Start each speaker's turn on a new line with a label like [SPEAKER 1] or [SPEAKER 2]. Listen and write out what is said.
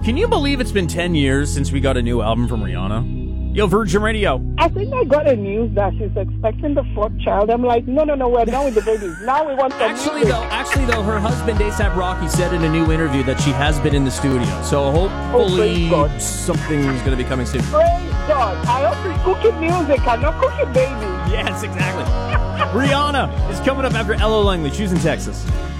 [SPEAKER 1] Can you believe it's been 10 years since we got a new album from Rihanna? Yo, Virgin Radio.
[SPEAKER 2] I think I got a news that she's expecting the fourth child. I'm like, no, we're done with the babies. Now we want some music.
[SPEAKER 1] Actually, though, her husband, A$AP Rocky, said in a new interview that she has been in the studio. So hopefully something's going to be coming soon.
[SPEAKER 2] Praise God. I hope she's cooking music and not cooking babies.
[SPEAKER 1] Yes, exactly. Rihanna is coming up after Ella Langley. She's in Texas.